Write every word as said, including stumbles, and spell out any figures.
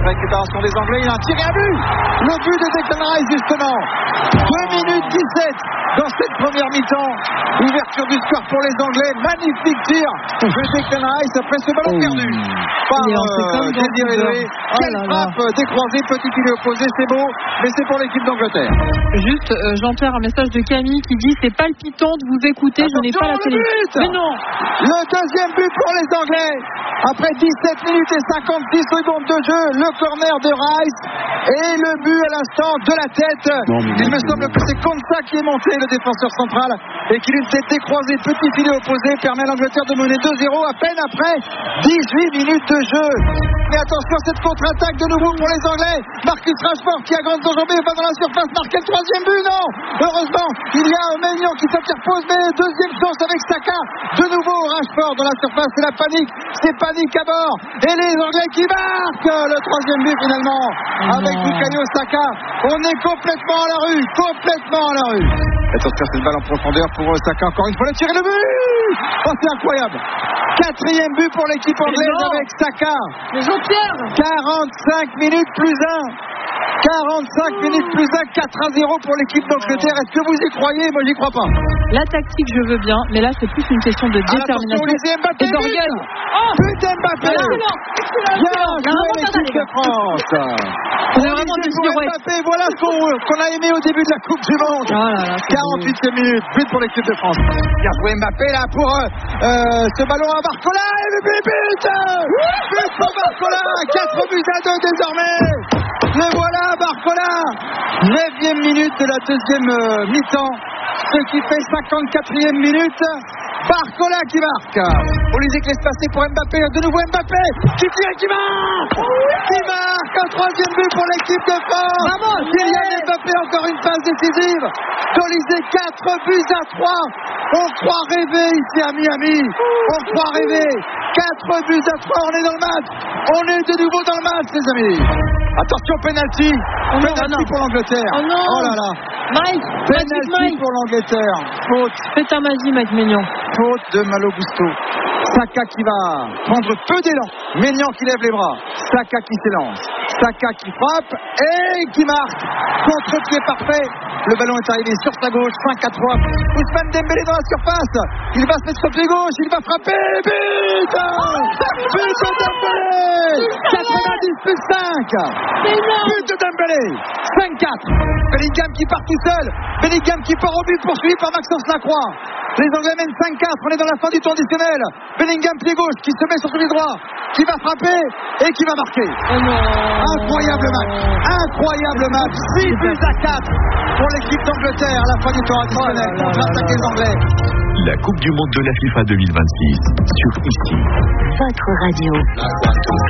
Récupération des Anglais, il a un tir et un but. Le but de Declan Rice justement. deux minutes dix-sept dans cette première mi-temps. Ouverture du score pour les Anglais. Magnifique tir de Declan Rice après ce ballon oh. perdu par euh, Désiré Doué. Oh Quelle frappe décroisée, petit filet opposé, c'est beau, mais c'est pour l'équipe d'Angleterre. Juste, euh, Jean-Pierre, un message de Camille qui dit c'est palpitant de vous écouter, attention, je n'ai pas la télé. Mais non. Le deuxième but pour les Anglais. Après dix-sept minutes et cinquante-six secondes de jeu, le corner de Rice et le but à l'instant de la tête. Non, il me semble que c'est Konsa qui est monté, le défenseur central, et qu'il une tête décroisée, petit filet opposé, permet à l'Angleterre de mener deux zéro à peine après dix-huit minutes de jeu. Mais attention, cette contre-attaque de nouveau pour les Anglais. Marcus Rashford qui a grande enjambée, va dans la surface, marquer le troisième but, non. Heureusement, il y a Maignan qui s'interpose, mais deuxième chance avec Saka. De nouveau Rashford dans la surface, c'est la panique, c'est panique à bord. Et les Anglais qui marquent le troisième but finalement avec Bukayo Saka. On est complètement à la rue, complètement à la rue. Attention, c'est une balle en profondeur pour Saka, encore une fois, le tir et le but. Oh, c'est incroyable. Quatrième but pour l'équipe anglaise avec Saka. quarante-cinq minutes plus un. quarante-cinq minutes plus un, quatre à zéro pour l'équipe d'Angleterre. Est-ce que vous y croyez? Moi, j'y crois pas. La tactique, je veux bien, mais là, c'est plus une question de détermination et d'orgueil. Oh, but d'Mbappé. Bien joué l'équipe de France. On est vraiment des Mbappé, voilà ce qu'on, qu'on a aimé au début de la Coupe du Monde. Oh là là, quarante-huitième minute, but pour l'équipe de France. Bien joué Mbappé là pour euh, ce ballon à Barcola et le but, but, but pour Barcola, quatre buts à deux désormais. Le voilà Barcola, neuvième minute de la deuxième euh, mi-temps, ce qui fait cinquante-quatrième minute. Barcola qui marque. Olysée qui laisse passer pour Mbappé. De nouveau Mbappé qui tire et qui marque. Qui marque un troisième but pour l'équipe de France. Kylian Mbappé, encore une passe décisive. Olysée, quatre buts à trois. On croit rêver ici à Miami. On croit rêver. quatre buts à trois, on est dans le match. On est de nouveau dans le match, les amis. Attention, penalty. Oh non, penalty non. pour l'Angleterre. Oh non. Oh là là. Mike, penalty Mike. pour l'Angleterre. Faute. Fais ta magie, Mike Maignan. Faute de Malo Gusto. Saka qui va prendre peu d'élan. Maignan qui lève les bras. Saka qui s'élance. Saka qui frappe et qui marque. Contre-pied parfait. Le ballon est arrivé sur sa gauche. cinq à trois. Ousmane Dembélé dans la surface. Il va se mettre sur pied gauche. Il va frapper. But. But de Dembélé. quatre-vingt-dix plus cinq. But de Dembélé. cinq quatre. Bellingham qui part tout seul. Bellingham qui part au but poursuivi par Maxence Lacroix. Les Anglais mènent cinq quatre. On est dans la fin du temps additionnel. Bellingham pied gauche qui se met sur son pied droit, qui va frapper et qui va marquer. Oh non. Incroyable match. Incroyable match. six buts à quatre pour l'équipe d'Angleterre à la fin du temps additionnel. Oh contre-attaque des Anglais. La Coupe du Monde de la FIFA deux mille vingt-six sur ici. Votre radio.